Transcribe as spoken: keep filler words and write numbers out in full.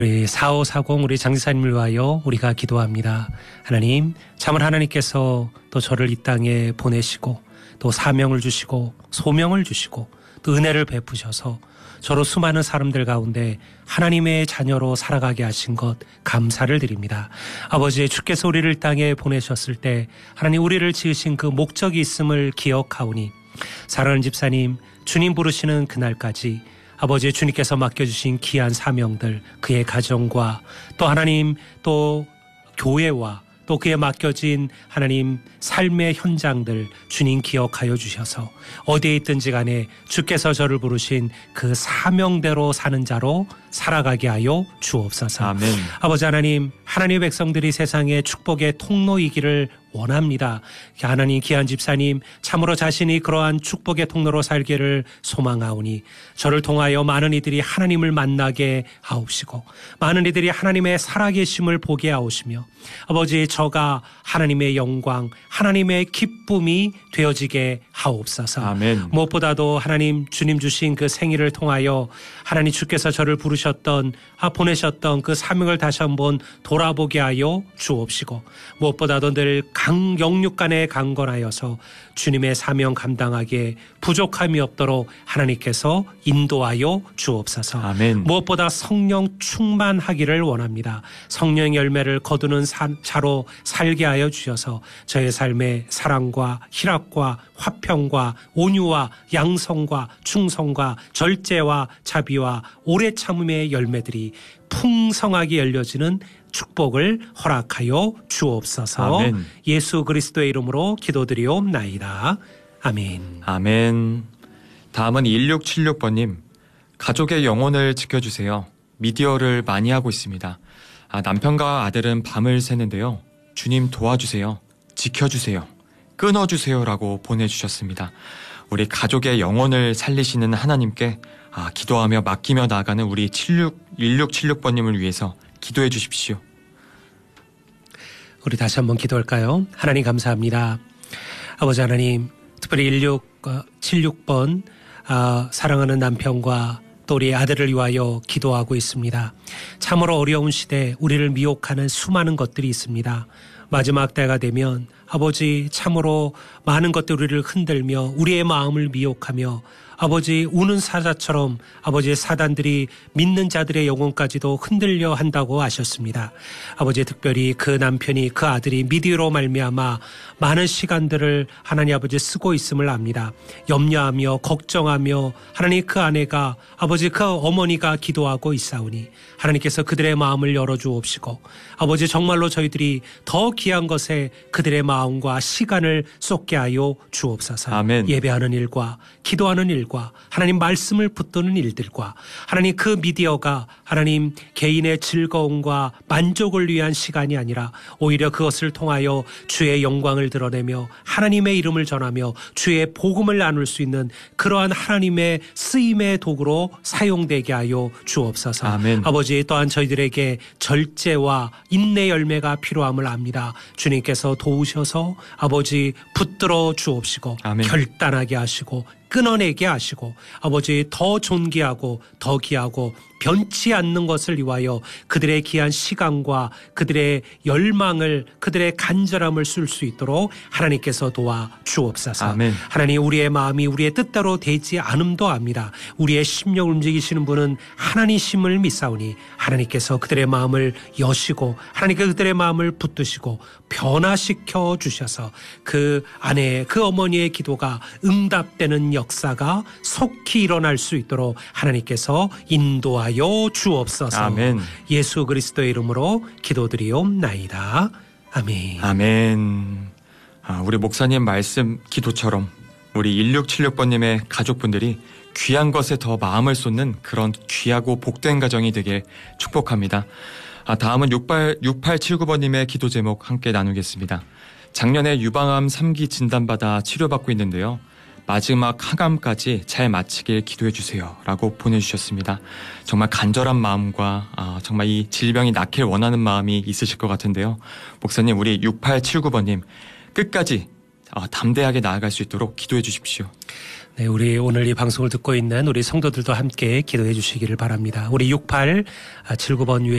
우리 사오사공 우리 장지사님을 위하여 우리가 기도합니다. 하나님, 참으로 하나님께서 또 저를 이 땅에 보내시고 또 사명을 주시고 소명을 주시고 또 은혜를 베푸셔서 저로 수많은 사람들 가운데 하나님의 자녀로 살아가게 하신 것 감사를 드립니다. 아버지, 주께서 우리를 땅에 보내셨을 때 하나님 우리를 지으신 그 목적이 있음을 기억하오니 사랑하는 집사님, 주님 부르시는 그날까지 아버지 주님께서 맡겨주신 귀한 사명들, 그의 가정과 또 하나님 또 교회와 또 그에 맡겨진 하나님 삶의 현장들 주님 기억하여 주셔서 어디에 있든지 간에 주께서 저를 부르신 그 사명대로 사는 자로 살아가게 하여 주옵소서. 아멘. 아버지 하나님, 하나님의 백성들이 세상의 축복의 통로이기를 원합니다. 하나님, 귀한 집사님, 참으로 자신이 그러한 축복의 통로로 살기를 소망하오니 저를 통하여 많은 이들이 하나님을 만나게 하옵시고 많은 이들이 하나님의 살아계심을 보게 하오시며 아버지, 저가 하나님의 영광, 하나님의 기쁨이 되어지게 하옵소서. 아멘. 무엇보다도 하나님 주님 주신 그 생일을 통하여 하나님 주께서 저를 부르셨던 아, 보내셨던 그 사명을 다시 한번 돌아보게 하여 주옵시고 무엇보다도 늘 강, 영육간에 강건하여서 주님의 사명 감당하기에 부족함이 없도록 하나님께서 인도하여 주옵소서. 아멘. 무엇보다 성령 충만하기를 원합니다. 성령 열매를 거두는 자로 살게 하여 주셔서 저의 삶에 사랑과 희락과 화평과 온유와 양성과 충성과 절제와 자비와 오래 참음의 열매들이 풍성하게 열려지는 축복을 허락하여 주옵소서. 아멘. 예수 그리스도의 이름으로 기도드리옵나이다. 아멘. 아멘. 다음은 일육칠육 번님. 가족의 영혼을 지켜주세요. 미디어를 많이 하고 있습니다. 아, 남편과 아들은 밤을 새는데요. 주님 도와주세요. 지켜주세요. 끊어주세요 라고 보내주셨습니다. 우리 가족의 영혼을 살리시는 하나님께 아, 기도하며 맡기며 나아가는 우리 일육칠육 번님을 위해서 기도해 주십시오. 우리 다시 한번 기도할까요? 하나님 감사합니다. 아버지 하나님, 특별히 일육칠육 번 아, 사랑하는 남편과 또 우리 아들을 위하여 기도하고 있습니다. 참으로 어려운 시대 우리를 미혹하는 수많은 것들이 있습니다. 마지막 때가 되면 아버지, 참으로 많은 것들 우리를 흔들며 우리의 마음을 미혹하며 아버지, 우는 사자처럼 아버지의 사단들이 믿는 자들의 영혼까지도 흔들려 한다고 하셨습니다. 아버지, 특별히 그 남편이, 그 아들이 미디어로 말미암아 많은 시간들을 하나님 아버지 쓰고 있음을 압니다. 염려하며 걱정하며 하나님 그 아내가 아버지 그 어머니가 기도하고 있사오니 하나님께서 그들의 마음을 열어주옵시고 아버지, 정말로 저희들이 더 귀한 것에 그들의 마음과 시간을 쏟게 하여 주옵소서. 아멘. 예배하는 일과 기도하는 일과 하나님 말씀을 붙드는 일들과 하나님 그 미디어가 하나님 개인의 즐거움과 만족을 위한 시간이 아니라 오히려 그것을 통하여 주의 영광을 드러내며 하나님의 이름을 전하며 주의 복음을 나눌 수 있는 그러한 하나님의 쓰임의 도구로 사용되게 하여 주옵소서. 아멘. 아버지, 또한 저희들에게 절제와 인내 열매가 필요함을 압니다. 주님께서 도우셔서 아버지 붙들어 주옵시고 아멘. 결단하게 하시고 끊어내게 하시고 아버지, 더 존귀하고 더 귀하고 변치 않는 것을 위하여 그들의 귀한 시간과 그들의 열망을, 그들의 간절함을 쓸 수 있도록 하나님께서 도와 주옵소서. 아멘. 하나님, 우리의 마음이 우리의 뜻대로 되지 않음도 압니다. 우리의 심령을 움직이시는 분은 하나님이심을 믿사오니 하나님께서 그들의 마음을 여시고 하나님께서 그들의 마음을 붙드시고 변화시켜 주셔서 그 아내의, 그 어머니의 기도가 응답되는 역사가 속히 일어날 수 있도록 하나님께서 인도하여 주옵소서. 아멘. 예수 그리스도의 이름으로 기도드리옵나이다. 아멘. 아멘. 아, 우리 목사님 말씀 기도처럼 우리 일육칠육 번님의 가족분들이 귀한 것에 더 마음을 쏟는 그런 귀하고 복된 가정이 되길 축복합니다. 아, 다음은 육팔칠구 번님의 기도 제목 함께 나누겠습니다. 작년에 유방암 삼 기 진단받아 치료받고 있는데요. 마지막 항암까지 잘 마치길 기도해 주세요 라고 보내주셨습니다. 정말 간절한 마음과 아, 정말 이 질병이 낫길 원하는 마음이 있으실 것 같은데요. 목사님, 우리 육팔칠구 번님 끝까지 아, 담대하게 나아갈 수 있도록 기도해 주십시오. 네, 우리 오늘 이 방송을 듣고 있는 우리 성도들도 함께 기도해 주시기를 바랍니다. 우리 육팔칠구 번